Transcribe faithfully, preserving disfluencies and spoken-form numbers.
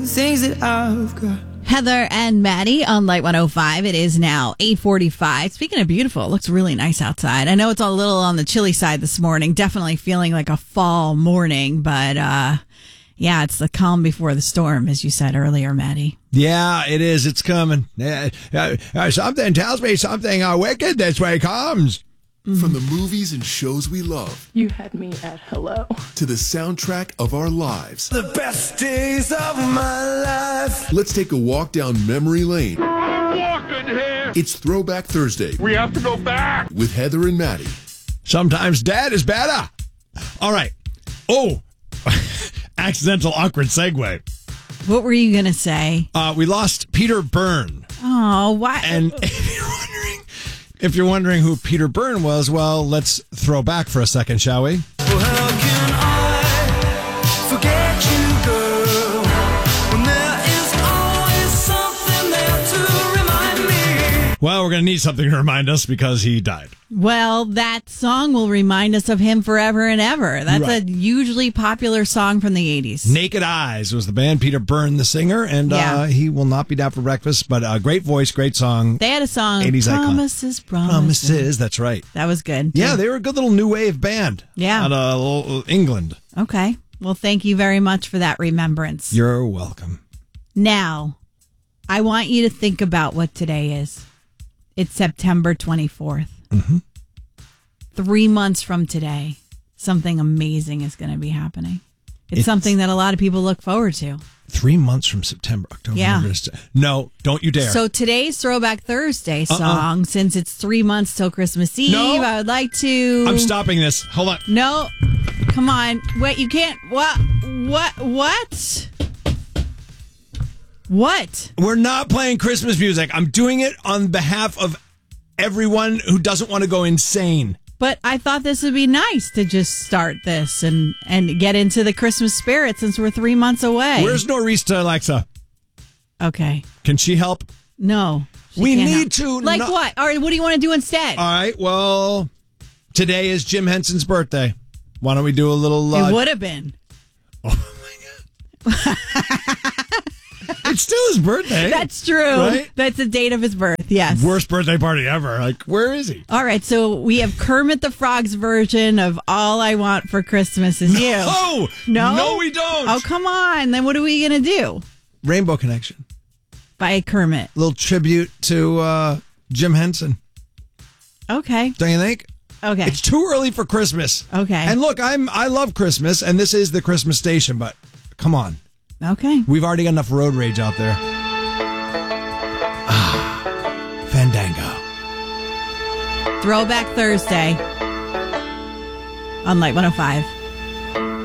Things that I've got. Heather and Maddie on Light one oh five. It is now eight forty-five. Speaking of beautiful, it looks really nice outside. I know it's a little on the chilly side this morning. Definitely feeling like a fall morning, but uh, yeah, it's the calm before the storm, as you said earlier, Maddie. Yeah, it is. It's coming. Yeah, uh, uh, something tells me something uh, wicked this way comes. From the movies and shows we love. You had me at hello. To the soundtrack of our lives. The best days of my life. Let's take a walk down memory lane. I'm walking here. It's Throwback Thursday. We have to go back. With Heather and Maddie. Sometimes dad is better. All right. Oh, accidental awkward segue. What were you going to say? Uh, we lost Peter Byrne. Oh, why? And if you're wondering, if you're wondering who Peter Byrne was, well, let's throw back for a second, shall we? Well, how can I forget you, girl, when there is always something there to remind me? Well, we're going to need something to remind us because he died. Well, that song will remind us of him forever and ever. That's Right. a hugely popular song from the eighties. Naked Eyes was the band, Peter Byrne, the singer, and Yeah. uh, he will not be down for breakfast, but a great voice, great song. They had a song, eighties icon. Promises, Promises. Promises, that's right. That was good. Yeah, they were a good little new wave band. Yeah. Out of uh, England. Okay. Well, thank you very much for that remembrance. You're welcome. Now, I want you to think about what today is. It's September twenty-fourth. Mm-hmm. Three months from today, something amazing is going to be happening. It's, It's- something that a lot of people look forward to. Three months from September, October. Yeah. November, December. No, don't you dare. So today's Throwback Thursday song, Uh-uh. since it's three months till Christmas Eve, No. I would like to... I'm stopping this. Hold on. No, come on. Wait, you can't... What? What? What? What? We're not playing Christmas music. I'm doing it on behalf of everyone who doesn't want to go insane. But I thought this would be nice to just start this and, and get into the Christmas spirit since we're three months away. Where's Norris to Alexa? Okay. Can she help? No. she We can't need help. to Like not- what? All right, what do you want to do instead? All right, well, today is Jim Henson's birthday. Why don't we do a little... Uh, it would have been. It's still his birthday. That's true. Right? That's the date of his birth, yes. Worst birthday party ever. Like, where is he? All right, so we have Kermit the Frog's version of All I Want for Christmas Is You. Oh! No? No, we don't! Oh, come on. Then what are we going to do? Rainbow Connection. By Kermit. Little tribute to uh, Jim Henson. Okay. Don't you think? Okay. It's too early for Christmas. Okay. And look, I'm I love Christmas, and this is the Christmas station, but come on. Okay. We've already got enough road rage out there. Ah, Fandango. Throwback Thursday on Light one oh five.